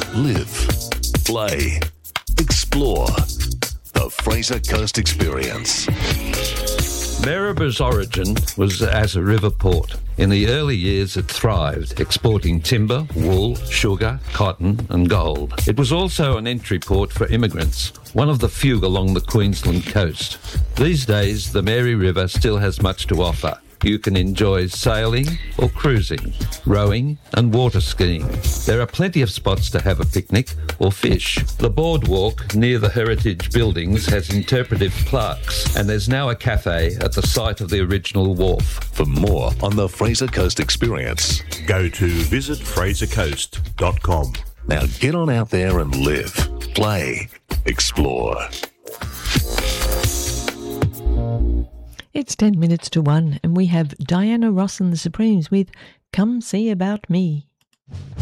live, play, explore. The Fraser Coast Experience. Mareeba's origin was as a river port. In the early years it thrived, exporting timber, wool, sugar, cotton and gold. It was also an entry port for immigrants, one of the few along the Queensland coast. These days the Mary River still has much to offer. You can enjoy sailing or cruising, rowing and water skiing. There are plenty of spots to have a picnic or fish. The boardwalk near the heritage buildings has interpretive plaques, and there's now a cafe at the site of the original wharf. For more on the Fraser Coast Experience, go to visitfrasercoast.com. Now get on out there and live, play, explore. It's 10 minutes to 1 and we have Diana Ross and the Supremes with Come See About Me.